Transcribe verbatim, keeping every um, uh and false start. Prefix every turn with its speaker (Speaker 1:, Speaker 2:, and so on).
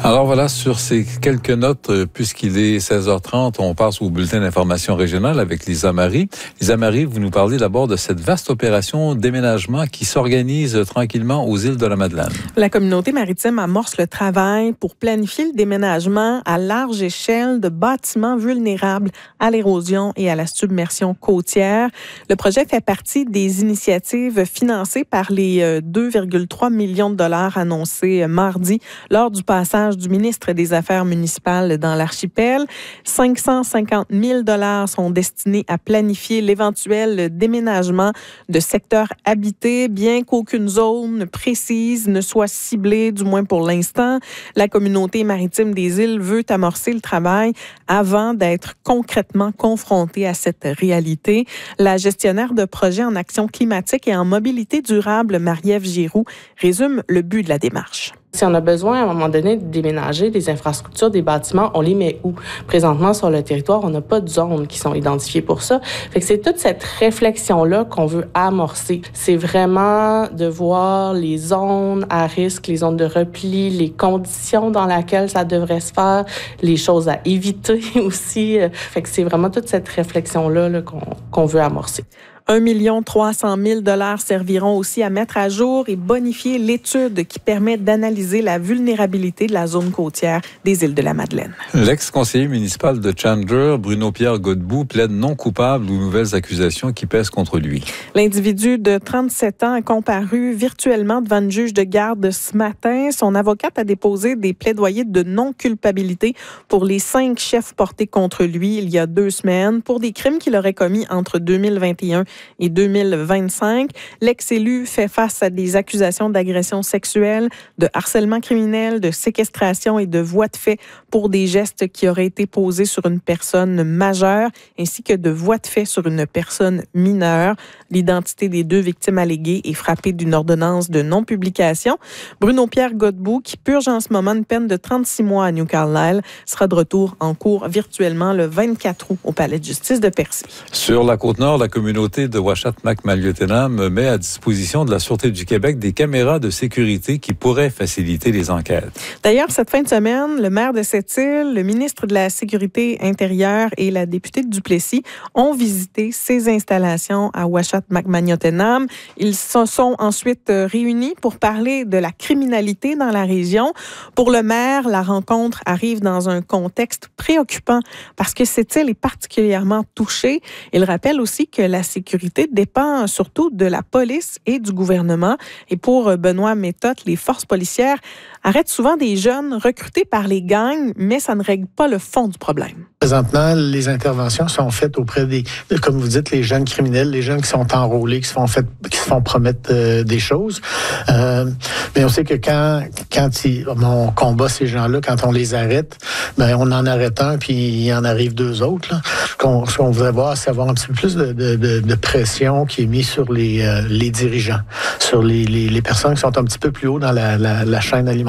Speaker 1: Alors voilà, sur ces quelques notes, euh, puisqu'il est seize heures trente, on passe au bulletin d'information régionale avec Lisa Marie. Lisa Marie, vous nous parlez d'abord de cette vaste opération déménagement qui s'organise tranquillement aux îles de la Madeleine.
Speaker 2: La communauté maritime amorce le travail pour planifier le déménagement à large échelle de bâtiments vulnérables à l'érosion et à la submersion côtière. Le projet fait partie des initiatives financées par les deux virgule trois millions de dollars annoncés mardi lors du passage du ministre des Affaires municipales dans l'archipel. cinq cent cinquante mille dollars sont destinés à planifier l'éventuel déménagement de secteurs habités, bien qu'aucune zone précise ne soit ciblée, du moins pour l'instant. La communauté maritime des îles veut amorcer le travail avant d'être concrètement confrontée à cette réalité. La gestionnaire de projet en action climatique et en mobilité durable, Marie-Ève Giroux, résume le but de la démarche.
Speaker 3: Si on a besoin, à un moment donné, de déménager des infrastructures, des bâtiments, on les met où? Présentement, sur le territoire, on n'a pas de zones qui sont identifiées pour ça. Fait que c'est toute cette réflexion-là qu'on veut amorcer. C'est vraiment de voir les zones à risque, les zones de repli, les conditions dans lesquelles ça devrait se faire, les choses à éviter aussi. Fait que c'est vraiment toute cette réflexion-là là, qu'on, qu'on veut amorcer.
Speaker 2: un million trois cent mille dollars serviront aussi à mettre à jour et bonifier l'étude qui permet d'analyser la vulnérabilité de la zone côtière des îles de la Madeleine.
Speaker 1: L'ex-conseiller municipal de Chandler, Bruno-Pierre Godbout, plaide non coupable aux nouvelles accusations qui pèsent contre lui.
Speaker 2: L'individu de trente-sept ans a comparu virtuellement devant une juge de garde ce matin. Son avocate a déposé des plaidoyers de non-culpabilité pour les cinq chefs portés contre lui il y a deux semaines pour des crimes qu'il aurait commis entre deux mille vingt et un et deux mille vingt-cinq. L'ex-élu fait face à des accusations d'agression sexuelle, de harcèlement criminel, de séquestration et de voies de fait pour des gestes qui auraient été posés sur une personne majeure, ainsi que de voies de fait sur une personne mineure. L'identité des deux victimes alléguées est frappée d'une ordonnance de non-publication. Bruno-Pierre Godbout, qui purge en ce moment une peine de trente-six mois à New Carlisle, sera de retour en cours virtuellement le vingt-quatre août au Palais de justice de Percé.
Speaker 1: Sur la Côte-Nord, la communauté de Ouachata-Maliotenam met à disposition de la Sûreté du Québec des caméras de sécurité qui pourraient faciliter les enquêtes.
Speaker 2: D'ailleurs, cette fin de semaine, le maire de cette île, le ministre de la Sécurité intérieure et la députée de Duplessis ont visité ces installations à Ouachata-Maliotenam. Ils se sont ensuite réunis pour parler de la criminalité dans la région. Pour le maire, la rencontre arrive dans un contexte préoccupant parce que cette île est particulièrement touchée. Il rappelle aussi que la sécurité dépend surtout de la police et du gouvernement. Et pour Benoît Méthode, les forces policières arrêtent souvent des jeunes recrutés par les gangs, mais ça ne règle pas le fond du problème.
Speaker 4: Présentement, les interventions sont faites auprès des, comme vous dites, les jeunes criminels, les jeunes qui sont enrôlés, qui se font, fait, qui se font promettre euh, des choses. Euh, mais on sait que quand, quand ils, on combat ces gens-là, quand on les arrête, ben on en arrête un, puis il en arrive deux autres. Là. Ce, qu'on, ce qu'on voudrait voir, c'est avoir un petit peu plus de, de, de, de pression qui est mise sur les, euh, les dirigeants, sur les, les, les personnes qui sont un petit peu plus haut dans la, la, la chaîne alimentaire.